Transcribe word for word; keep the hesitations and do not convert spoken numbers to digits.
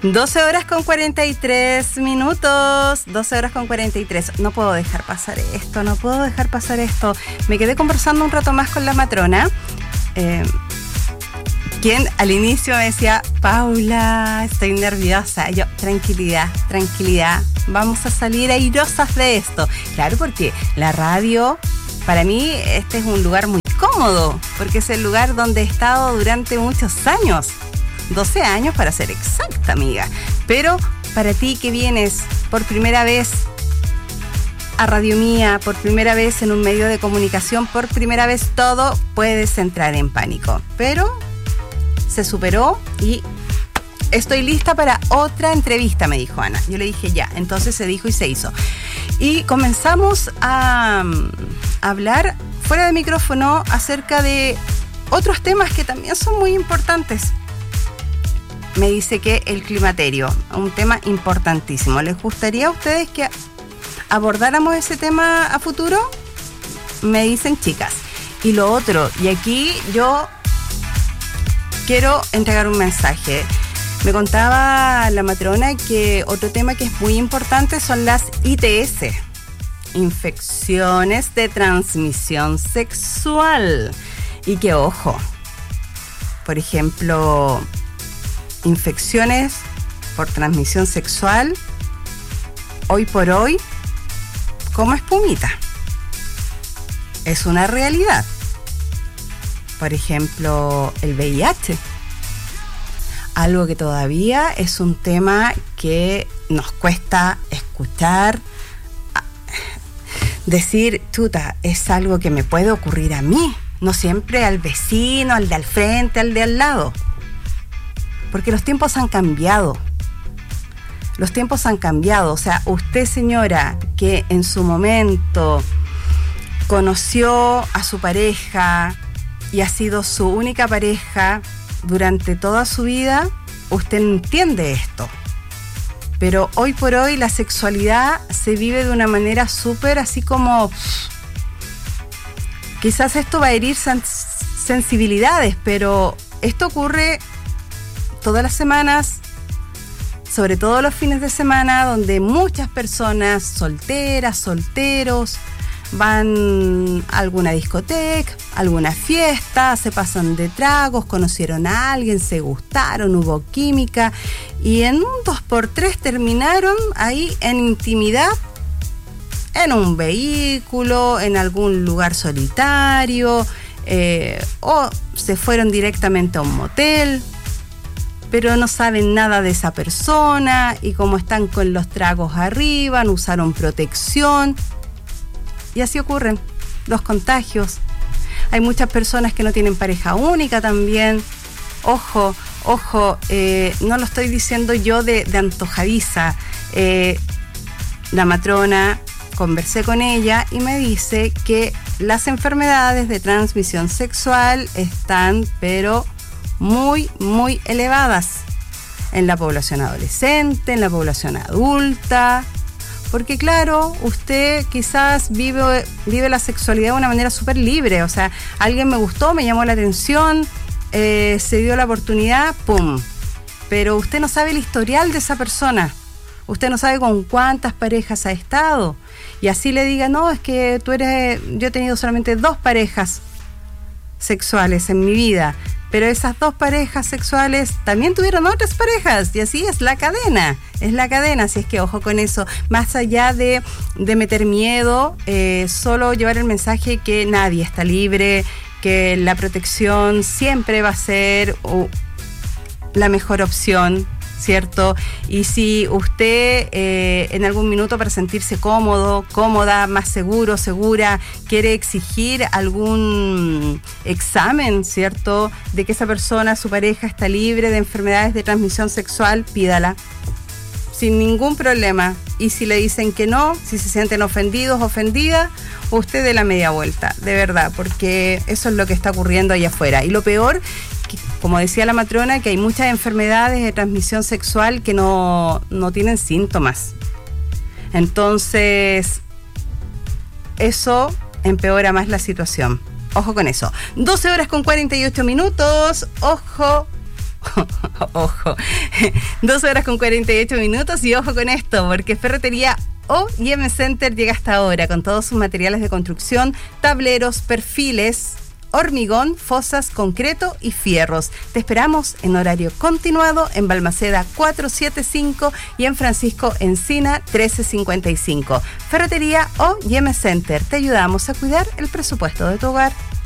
doce horas con cuarenta y tres minutos, doce horas con cuarenta y tres. No puedo dejar pasar esto, no puedo dejar pasar esto. Me quedé conversando un rato más con la matrona, eh, quien al inicio me decía, Paula, estoy nerviosa. Yo, tranquilidad, tranquilidad, vamos a salir airosas de esto. Claro, porque la radio, para mí, este es un lugar muy cómodo, porque es el lugar donde he estado durante muchos años. doce años para ser exacta, amiga. Pero para ti que vienes por primera vez a Radio Mía, por primera vez en un medio de comunicación, por primera vez todo, puedes entrar en pánico. Pero se superó y estoy lista para otra entrevista, me dijo Ana. Yo le dije ya, entonces se dijo y se hizo. Y comenzamos a, a hablar fuera de micrófono acerca de otros temas que también son muy importantes. Me dice que el climaterio, un tema importantísimo. ¿Les gustaría a ustedes que abordáramos ese tema a futuro? Me dicen chicas. Y lo otro, y aquí yo quiero entregar un mensaje. Me contaba la matrona que otro tema que es muy importante son las I T S, infecciones de transmisión sexual. Y que ojo, por ejemplo, infecciones por transmisión sexual, hoy por hoy, como espumita. Es una realidad. Por ejemplo, el V I H. Algo que todavía es un tema que nos cuesta escuchar. Decir, chuta, es algo que me puede ocurrir a mí, no siempre al vecino, al de al frente, al de al lado. Porque los tiempos han cambiado. Los tiempos han cambiado. O sea, usted, señora, que en su momento conoció a su pareja y ha sido su única pareja durante toda su vida, usted entiende esto. Pero hoy por hoy la sexualidad se vive de una manera súper así como... Quizás esto va a herir sensibilidades, pero esto ocurre todas las semanas, sobre todo los fines de semana, donde muchas personas solteras, solteros, van a alguna discoteca, alguna fiesta, se pasan de tragos, conocieron a alguien, se gustaron, hubo química y en un dos por tres terminaron ahí en intimidad, en un vehículo, en algún lugar solitario, eh, o se fueron directamente a un motel, pero no saben nada de esa persona y como están con los tragos arriba, no usaron protección. Y así ocurren los contagios. Hay muchas personas que no tienen pareja única también. Ojo, ojo, eh, no lo estoy diciendo yo de, de antojadiza. Eh, la matrona, conversé con ella y me dice que las enfermedades de transmisión sexual están, pero muy, muy elevadas en la población adolescente, en la población adulta. Porque claro, usted quizás vive, vive la sexualidad de una manera súper libre. O sea, alguien me gustó, me llamó la atención, eh, se dio la oportunidad, ¡pum! Pero usted no sabe el historial de esa persona. Usted no sabe con cuántas parejas ha estado. Y así le diga, no, es que tú eres... Yo he tenido solamente dos parejas sexuales en mi vida. Pero esas dos parejas sexuales también tuvieron otras parejas y así es la cadena, es la cadena, así es que ojo con eso. Más allá de, de meter miedo, eh, solo llevar el mensaje que nadie está libre, que la protección siempre va a ser uh, la mejor opción, ¿cierto? Y si usted eh, en algún minuto para sentirse cómodo, cómoda, más seguro, segura, quiere exigir algún examen, ¿cierto? De que esa persona, su pareja, está libre de enfermedades de transmisión sexual, pídala. Sin ningún problema. Y si le dicen que no, si se sienten ofendidos, ofendidas, usted dé la media vuelta, de verdad, porque eso es lo que está ocurriendo allá afuera. Y lo peor, que, como decía la matrona, que hay muchas enfermedades de transmisión sexual que no, no tienen síntomas. Entonces, eso empeora más la situación. Ojo con eso. doce horas con cuarenta y ocho minutos. Ojo Ojo, dos horas con cuarenta y ocho minutos y ojo con esto, porque Ferretería O y M Center llega hasta ahora con todos sus materiales de construcción, tableros, perfiles, hormigón, fosas, concreto y fierros. Te esperamos en horario continuado en Balmaceda cuatrocientos setenta y cinco y en Francisco Encina trece cincuenta y cinco. Ferretería O y M Center, te ayudamos a cuidar el presupuesto de tu hogar.